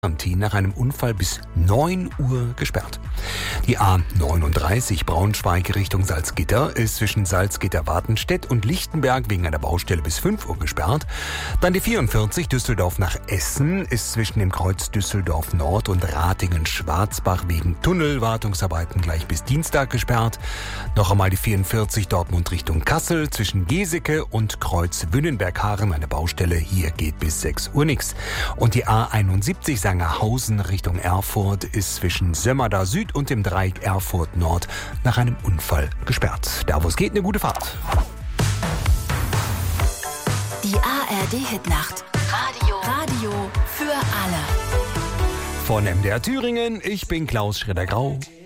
Nach einem Unfall bis 9 Uhr gesperrt. Die A39 Braunschweig Richtung Salzgitter ist zwischen Salzgitter-Wartenstedt und Lichtenberg wegen einer Baustelle bis 5 Uhr gesperrt. Dann die 44 Düsseldorf nach Essen ist zwischen dem Kreuz Düsseldorf Nord und Ratingen-Schwarzbach wegen Tunnelwartungsarbeiten gleich bis Dienstag gesperrt. Noch einmal die 44 Dortmund Richtung Kassel zwischen Geseke und Kreuz Wünnenberg-Haaren eine Baustelle. Hier geht bis 6 Uhr nichts. Und die A71 Sangerhausen Richtung Erfurt ist zwischen Sömmerda Süd und dem Dreieck Erfurt Nord nach einem Unfall gesperrt. Da wo es geht, eine gute Fahrt. Die ARD-Hitnacht. Radio für alle. Von MDR Thüringen, ich bin Klaus Schredder-Grau.